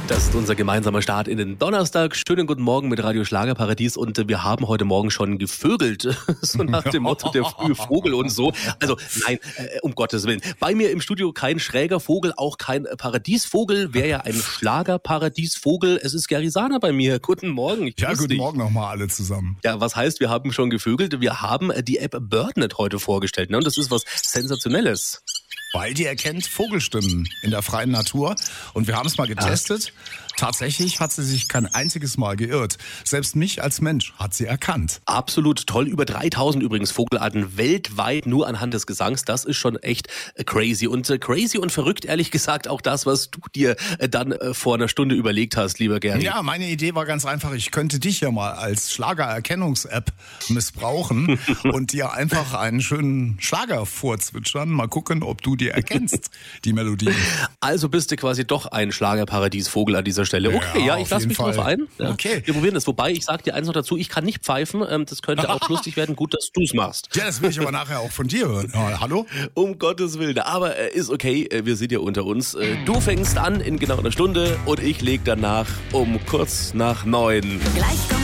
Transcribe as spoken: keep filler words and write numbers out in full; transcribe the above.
Das ist unser gemeinsamer Start in den Donnerstag. Schönen guten Morgen mit Radio Schlagerparadies und wir haben heute Morgen schon gevögelt, so nach dem Motto der frühe Vogel und so. Also nein, äh, um Gottes Willen. Bei mir im Studio kein schräger Vogel, auch kein Paradiesvogel, wäre ja ein Schlagerparadiesvogel. Es ist Gary Sahner bei mir. Guten Morgen. Ja, guten dich. Morgen nochmal alle zusammen. Ja, was heißt, wir haben schon gevögelt? Wir haben die App Birdnet heute vorgestellt, ne? Und das ist was Sensationelles. Weil die erkennt Vogelstimmen in der freien Natur. Und wir haben es mal getestet. Tatsächlich hat sie sich kein einziges Mal geirrt. Selbst mich als Mensch hat sie erkannt. Absolut toll. Über dreitausend übrigens Vogelarten weltweit nur anhand des Gesangs. Das ist schon echt crazy. Und äh, crazy und verrückt, ehrlich gesagt, auch das, was du dir äh, dann äh, vor einer Stunde überlegt hast, lieber Gary. Ja, meine Idee war ganz einfach. Ich könnte dich ja mal als Schlagererkennungs-App missbrauchen und dir einfach einen schönen Schlager vorzwitschern. Mal gucken, ob du dir erkennst, die Melodie. Also bist du quasi doch ein Schlagerparadiesvogel an dieser Stelle. Okay, ja, Ja, ich lasse mich Fall. drauf ein. Ja. Okay. Wir probieren das. Wobei, ich sag dir eins noch dazu, ich kann nicht pfeifen. Ähm, das könnte auch lustig werden. Gut, dass du es machst. Ja, das will ich aber nachher auch von dir hören. Ja, hallo? Um Gottes Willen. Aber äh, ist okay, äh, wir sind ja unter uns. Äh, du fängst an in genau einer Stunde und ich leg danach um kurz nach neun. Gleich kommt